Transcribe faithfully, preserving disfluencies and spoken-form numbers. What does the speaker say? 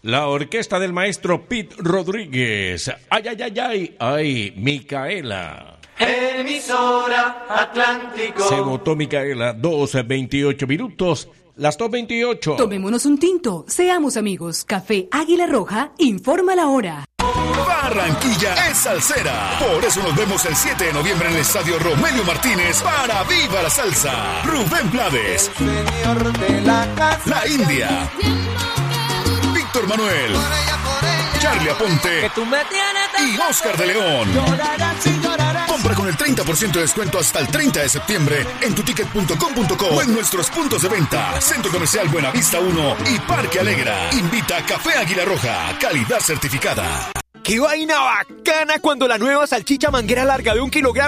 La orquesta del maestro Pete Rodríguez. Ay, ay, ay, ay, ay, Micaela. Emisora Atlántico. Se votó Micaela, dos veintiocho minutos, las dos veintiocho. Tomémonos un tinto, seamos amigos. Café Águila Roja, informa la hora. Barranquilla es salsera. Por eso nos vemos el siete de noviembre en el Estadio Romelio Martínez para Viva la Salsa. Rubén Blades, Señor de la casa. La India, Víctor Manuel, Charlie Aponte y Oscar de León. Compra con el treinta por ciento de descuento hasta el treinta de septiembre en tuticket punto com punto co o en nuestros puntos de venta. Centro Comercial Buenavista uno y Parque Alegra. Invita a Café Águila Roja, calidad certificada. ¡Qué vaina bacana cuando la nueva salchicha manguera larga de un kilogramo